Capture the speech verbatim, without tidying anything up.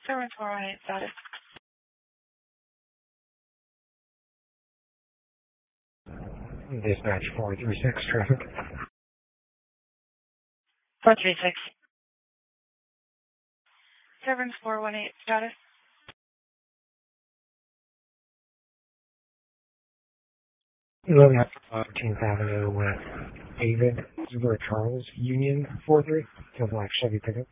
Fairbanks four one eight status. Dispatch four three six traffic. four three six. Fairbanks four one eight status. eleven fourteenth Avenue West. David, Zebra Charles, Union four three. It's a black Chevy pickup.